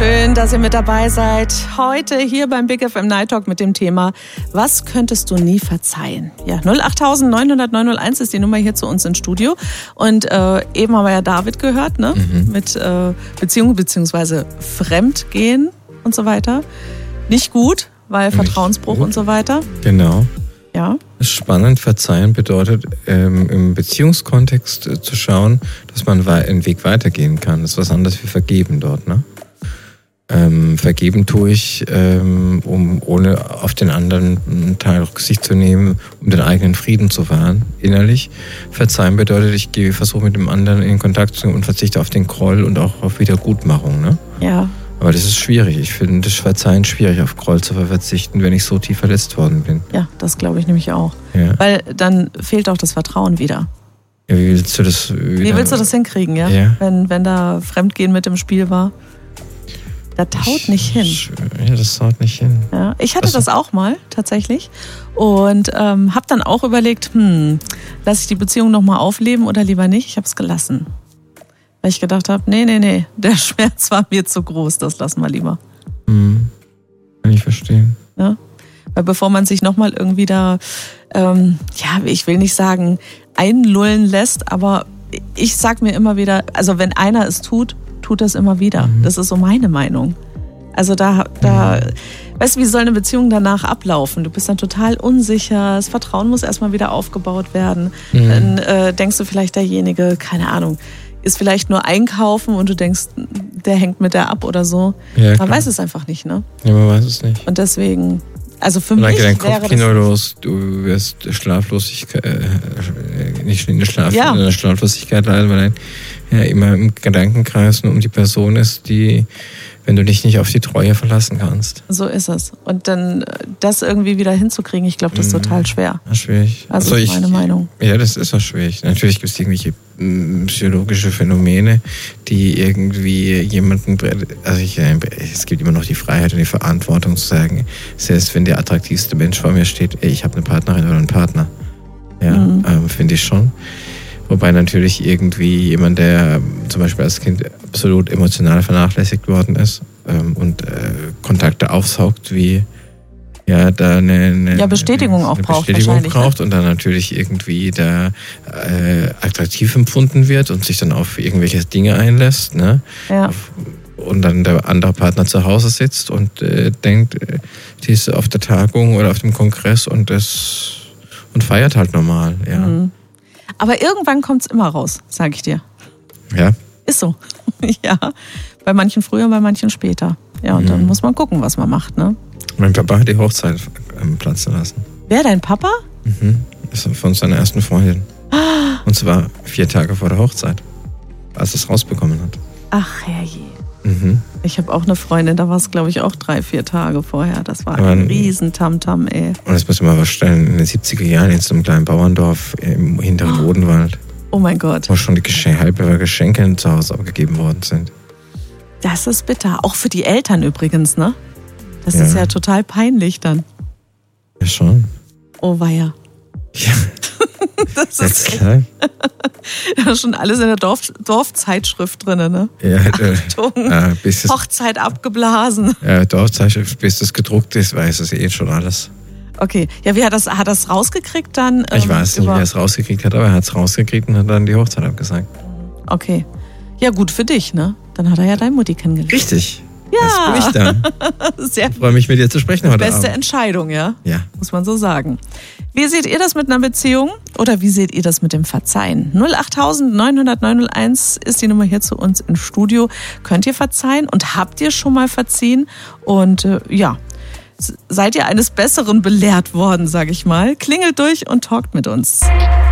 Schön, dass ihr mit dabei seid. Heute hier beim Big FM Night Talk mit dem Thema: Was könntest du nie verzeihen? Ja, 08000 900 901 ist die Nummer hier zu uns ins Studio. Und eben haben wir ja David gehört, ne? Mit Beziehungen bzw. Fremdgehen und so weiter. Nicht gut, weil Vertrauensbruch und so weiter. Genau. Ja. Spannend, verzeihen bedeutet im Beziehungskontext zu schauen, dass man einen Weg weitergehen kann. Das ist was anderes wie vergeben dort, ne? Vergeben tue ich, um ohne auf den anderen einen Teil Rücksicht zu nehmen, um den eigenen Frieden zu wahren, innerlich. Verzeihen bedeutet, ich versuche mit dem anderen in Kontakt zu gehen und verzichte auf den Groll und auch auf Wiedergutmachung, ne? Ja. Aber das ist schwierig. Ich finde das Verzeihen schwierig, auf Groll zu verzichten, wenn ich so tief verletzt worden bin. Ja, das glaube ich nämlich auch. Ja. Weil dann fehlt auch das Vertrauen wieder. Ja, wie willst du das wieder? Wie willst du das hinkriegen, ja? Ja. Wenn da Fremdgehen mit im Spiel war? Das taut nicht hin. Ja, das taut nicht hin. Ja, ich hatte das auch mal, tatsächlich. Und habe dann auch überlegt, lasse ich die Beziehung nochmal aufleben oder lieber nicht? Ich habe es gelassen. Weil ich gedacht habe, nee, der Schmerz war mir zu groß, das lassen wir lieber. Kann ich verstehen. Ja? Weil bevor man sich nochmal irgendwie da, ich will nicht sagen, einlullen lässt, aber ich sag mir immer wieder, also wenn einer es tut das immer wieder. Das ist so meine Meinung. Also da weißt du, wie soll eine Beziehung danach ablaufen? Du bist dann total unsicher, das Vertrauen muss erstmal wieder aufgebaut werden. Dann denkst du vielleicht, derjenige, keine Ahnung, ist vielleicht nur einkaufen und du denkst, der hängt mit der ab oder so. Ja, man weiß es einfach nicht, ne? Ja, man weiß es nicht. Und deswegen, also für und mich dann geht dein Kopfkino das los, du wirst Schlaflosigkeit, nicht in der Schlaflosigkeit leiden, weil immer im Gedankenkreis nur um die Person ist, die, wenn du dich nicht auf die Treue verlassen kannst. So ist es. Und dann das irgendwie wieder hinzukriegen, ich glaube, das ist total schwer. Ja, schwierig. Also ist meine Meinung. Ja, das ist auch schwierig. Natürlich gibt es irgendwelche psychologische Phänomene, die irgendwie jemanden, es gibt immer noch die Freiheit und die Verantwortung zu sagen, selbst wenn der attraktivste Mensch vor mir steht, ich habe eine Partnerin oder einen Partner. Ja, finde ich schon. Wobei natürlich irgendwie jemand, der zum Beispiel als Kind absolut emotional vernachlässigt worden ist und Kontakte aufsaugt, wie da eine Bestätigung auch braucht. Bestätigung braucht und dann natürlich irgendwie da attraktiv empfunden wird und sich dann auf irgendwelche Dinge einlässt, ne? Ja. Und dann der andere Partner zu Hause sitzt und denkt, die ist auf der Tagung oder auf dem Kongress und feiert halt normal, ja. Aber irgendwann kommt es immer raus, sage ich dir. Ja. Ist so. Ja. Bei manchen früher, bei manchen später. Ja, und dann muss man gucken, was man macht, ne? Mein Papa hat die Hochzeit platzen lassen. Wer, dein Papa? Das war von seiner ersten Freundin. Und zwar 4 Tage vor der Hochzeit, als er es rausbekommen hat. Ach, herrje. Ich habe auch eine Freundin, da war es, glaube ich, auch 3-4 Tage vorher. Das war ein riesen Tamtam, ey. Und das muss man mal vorstellen, in den 70er Jahren in so einem kleinen Bauerndorf im hinteren Odenwald. Oh mein Gott. Wo schon die halbe Geschenke zu Hause abgegeben worden sind. Das ist bitter. Auch für die Eltern übrigens, ne? Das ist ja total peinlich dann. Ja, schon. Oh weia. Ja. Das ist klar. Da ist schon alles in der Dorfzeitschrift drin, ne? Ja, Achtung, Hochzeit abgeblasen. Ja, Dorfzeitschrift, bis das gedruckt ist, weiß es schon alles. Okay, ja, wie hat das rausgekriegt dann? Ich weiß nicht, wie er es rausgekriegt hat, aber er hat es rausgekriegt und hat dann die Hochzeit abgesagt. Okay. Ja, gut für dich, ne? Dann hat er ja deine Mutti kennengelernt. Richtig. Ja. Das bin ich dann. Ich freue mich, mit dir zu sprechen heute Abend. Beste Entscheidung, ja? Ja. Muss man so sagen. Wie seht ihr das mit einer Beziehung? Oder wie seht ihr das mit dem Verzeihen? 08000 900 901 ist die Nummer hier zu uns ins Studio. Könnt ihr verzeihen? Und habt ihr schon mal verziehen? Und seid ihr eines Besseren belehrt worden, sage ich mal? Klingelt durch und talkt mit uns.